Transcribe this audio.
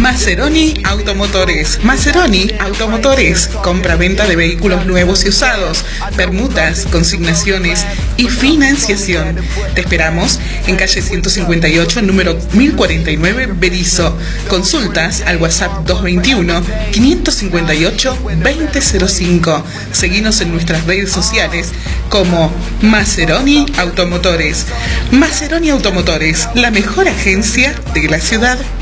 Maseroni Automotores. Maseroni Automotores. Compra-venta de vehículos nuevos y usados, permutas, consignaciones y financiación. Te esperamos en calle 158, número 1049, Berisso. Consultas al WhatsApp 221-558-2005. Seguinos en nuestras redes sociales como Maseroni Automotores. Maseroni Automotores, la mejor agencia de la ciudad.